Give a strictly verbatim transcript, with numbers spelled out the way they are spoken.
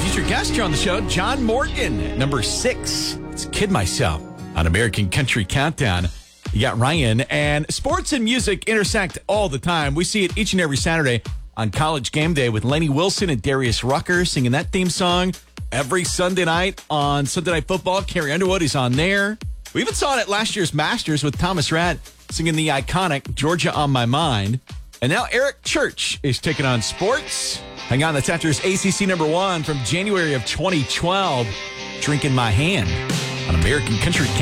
Future guest here on the show, John Morgan, number six. It's Kid Myself on American Country Countdown. You got Ryan, and sports and music intersect all the time. We see it each and every Saturday on College Game Day with Lenny Wilson and Darius Rucker singing that theme song. Every Sunday night on Sunday Night Football, Carrie Underwood is on there. We even saw it at last year's Masters with Thomas Rhett singing the iconic Georgia on My Mind. And now Eric Church is taking on sports. Hang on, that's after his A C C number one from January of twenty twelve, Drinking My Hand on American Country